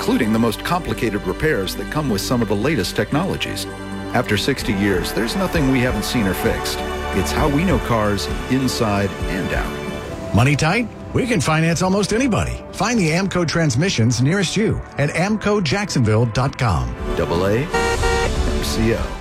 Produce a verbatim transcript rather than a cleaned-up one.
including the most complicated repairs that come with some of the latest technologies. After sixty years, there's nothing we haven't seen or fixed. It's how we know cars inside and out. Money tight? We can finance almost anybody. Find the AMCO transmissions nearest you at amco jacksonville dot com. Double A M C O.